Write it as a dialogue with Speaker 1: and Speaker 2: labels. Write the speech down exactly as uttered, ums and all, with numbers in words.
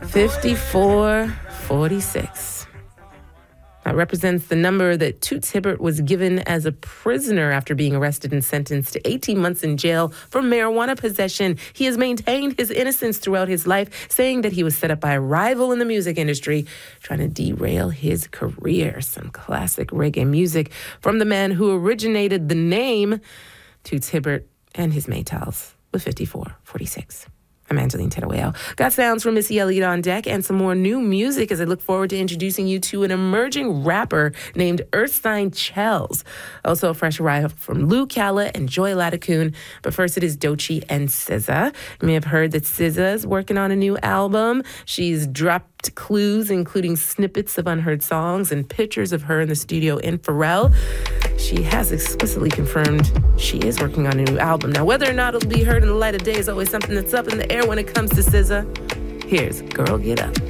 Speaker 1: fifty-four forty-six. That represents the number that Toots Hibbert was given as a prisoner after being arrested and sentenced to eighteen months in jail for marijuana possession. He has maintained his innocence throughout his life, saying that he was set up by a rival in the music industry, trying to derail his career. Some classic reggae music from the man who originated the name Toots Hibbert and his Maytals with fifty-four forty-six. I'm Angeline Teruel. Got sounds from Missy Elliott on deck and some more new music as I look forward to introducing you to an emerging rapper named Earthsign Chells. Also a fresh arrival from Lou Calla and Joy Ladakun. But first it is Doechii and S Z A. You may have heard that S Z A is working on a new album. She's dropped clues, including snippets of unheard songs and pictures of her in the studio in Pharrell. She has explicitly confirmed she is working on a new album. Now, whether or not it'll be heard in the light of day is always something that's up in the air when it comes to S Z A. Here's Girl Get Up.